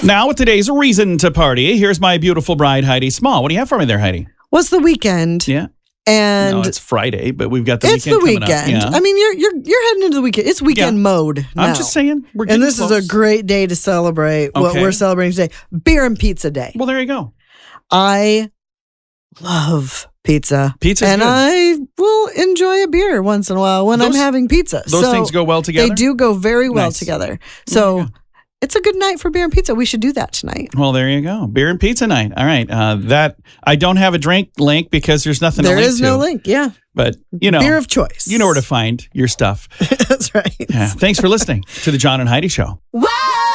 Now, with today's reason to party, here's my beautiful bride, Heidi Small. What do you have for me there, Heidi? Well, it's the weekend. Yeah. And no, it's Friday, but we've got the it's weekend the coming weekend. up. Yeah. I mean, you're heading into the weekend. It's weekend mode now. I'm just saying. We're and this close. is a great day to celebrate what we're celebrating today. Beer and Pizza Day. Well, there you go. I love pizza. Pizza's and good. I will enjoy a beer once in a while when I'm having pizza. Those things go well together? They do go very well together. So it's a good night for beer and pizza. We should do that tonight. Well, there you go. Beer and pizza night. All right. That I don't have a drink link because there's nothing to link to. There is no link, yeah. But, you know. Beer of choice. You know where to find your stuff. That's right. Yeah. Thanks for listening to the John and Heidi Show. Wow.